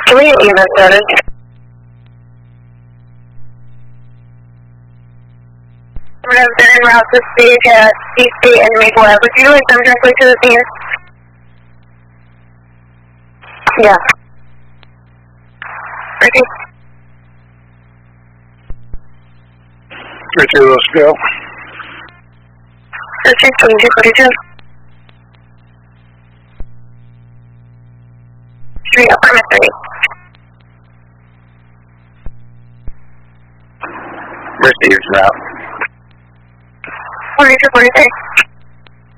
Can we get EMS started? They're en route to stage at DC and Maple Ave. Would you like them directly to the scene? Yeah. Ready? 3-2, let's go. 2242. 3 apartment 30. Received route. 4243.